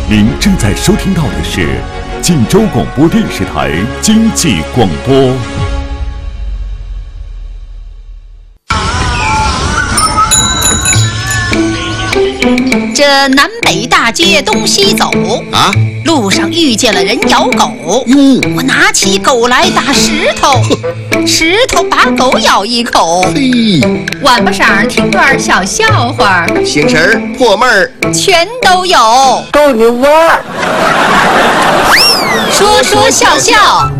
您正在收听到的是晋州广播电视台经济广播。 这南北大街东西走啊， 路上遇见了人咬狗。我拿起狗来打石头，石头把狗咬一口。 晚不晌听段小笑话， 醒神儿破闷儿全都有。 逗你玩儿， 说说笑笑。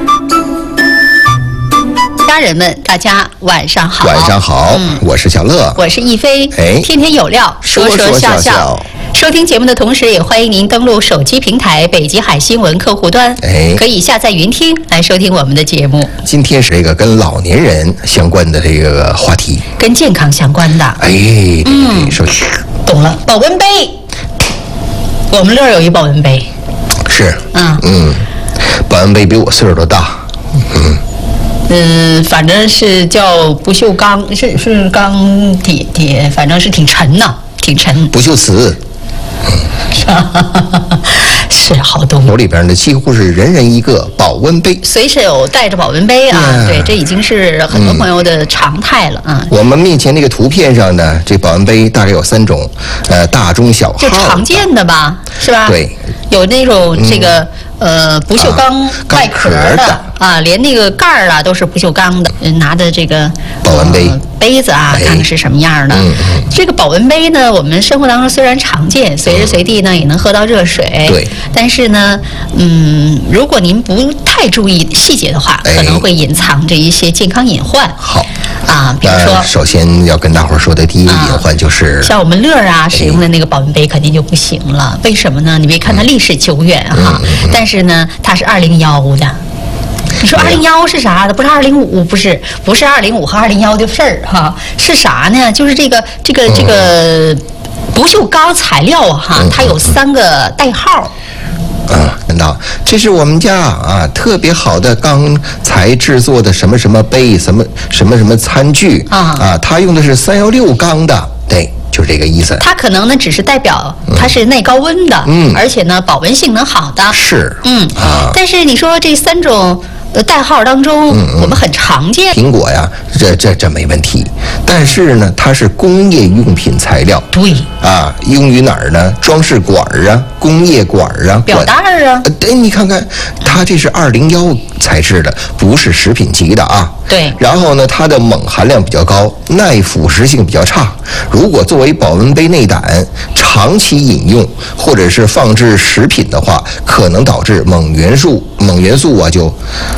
家人们，大家晚上好。 晚上好，我是小乐， 我是亦菲。天天有料，说说笑笑。收听节目的同时，也欢迎您登录手机平台北极海新闻客户端，可以下载云听来收听我们的节目。 今天是一个跟老年人相关的这个话题， 跟健康相关的。 对，说懂了。保温杯，我们乐有一保温杯。 是，保温杯比我岁数都大， 反正是叫不锈钢，是钢铁，反正是挺沉的，挺沉。 不锈瓷。 是好东西， 楼里边呢几乎是人人一个保温杯， 随时有带着保温杯啊。对，这已经是很多朋友的常态了啊。 我们面前那个图片上呢，这保温杯大概有3种，大中小号， 就常见的吧，是吧？ 对， 有那种这个不锈钢外壳的啊，连那个盖儿啊都是不锈钢的。拿的这个保温杯杯子啊，看看是什么样的。这个保温杯呢，我们生活当中虽然常见，随时随地呢也能喝到热水。 对。 但是呢，如果您不太注意细节的话，可能会隐藏着一些健康隐患。 好。 啊，比如说， 首先要跟大伙儿说的第一个隐患就是， 像我们乐啊使用的那个保温杯肯定就不行了。为什么呢？你别看它历史久远哈，但是呢，它是201的。你说201是啥的？不是205，不是205和201的事儿哈，是啥呢？就是这个不锈钢材料哈，它有3个代号。 看到，这是我们家特别好的钢材制作的什么什么杯，什么餐具它用的是316钢的，对，就是这个意思。 它可能呢只是代表它是耐高温的，而且呢保温性能好的。 是， 但是你说这3种代号当中，我们很常见。 苹果呀，这没问题，但是呢，它是工业用品材料。 对。 用于哪儿呢？装饰管啊，工业管啊， 表带啊。 对，你看看，它这是201材质的，不是食品级的啊。 对。 然后呢，它的锰含量比较高，耐腐蚀性比较差。如果作为保温杯内胆长期饮用，或者是放置食品的话，可能导致锰元素就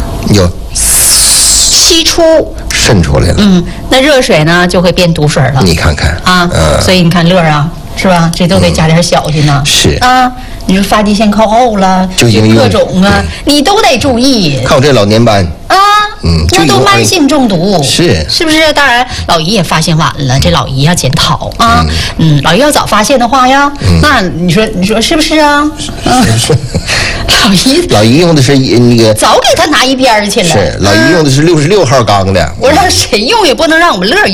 析出渗出来了。 那热水呢就会变毒水了。 你看看所以你看乐啊，是吧？这都得加点小心呢。 是啊，你说发际线靠后了，就各种你都得注意。 看我这老年斑那都慢性中毒，是不是？当然，老姨也发现晚了，这老姨要检讨啊。老姨要早发现的话呀，那你说是不是啊？老姨用的是那个， 早给他拿一边去了。 是，老姨用的是66号钢的。 我让谁用也不能让我们乐用。